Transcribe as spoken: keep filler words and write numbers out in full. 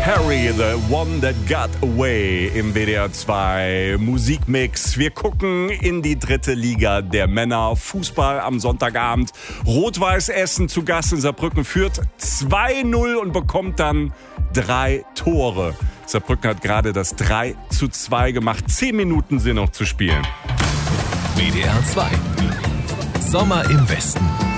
Harry, the one that got away im W D R zwei Musikmix. Wir gucken in die dritte Liga der Männer. Fußball am Sonntagabend. Rot-Weiß Essen zu Gast in Saarbrücken führt zwei null und bekommt dann drei Tore. Saarbrücken hat gerade das drei zu zwei gemacht. Zehn Minuten sind noch zu spielen. W D R zwei. Sommer im Westen.